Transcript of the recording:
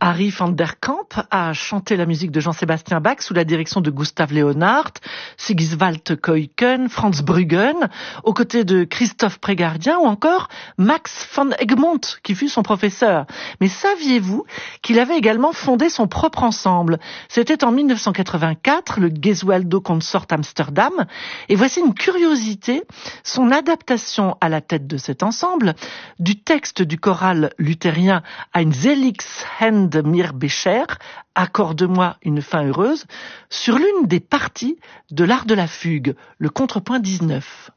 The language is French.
Harry van der Kamp a chanté la musique de Jean-Sébastien Bach sous la direction de Gustav Leonhardt, Sigiswald Keuken, Franz Bruggen, aux côtés de Christophe Prégardien ou encore Max van Egmont, qui fut son professeur. Mais saviez-vous qu'il avait également fondé son propre ensemble? C'était en 1984, le Gesualdo Consort Amsterdam. Et voici une curiosité, son adaptation à la tête de cet ensemble du texte du choral luthérien Ein seliges Ende mir beschert, accorde-moi une fin heureuse, sur l'une des parties de l'art de la fugue, le contrepoint 19.